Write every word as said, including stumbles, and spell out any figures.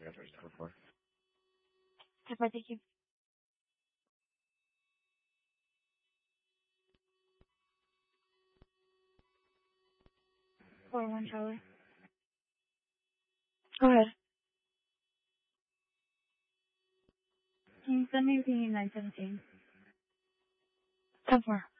Go for it. Pepper, thank you. Four one Charlie. Go ahead. Can you send me the nine seventeen? Ten four.